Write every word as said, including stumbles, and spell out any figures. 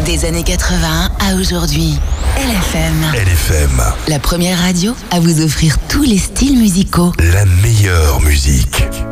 Des années quatre-vingts à aujourd'hui. L F M. L F M. La première radio à vous offrir tous les styles musicaux. La meilleure musique.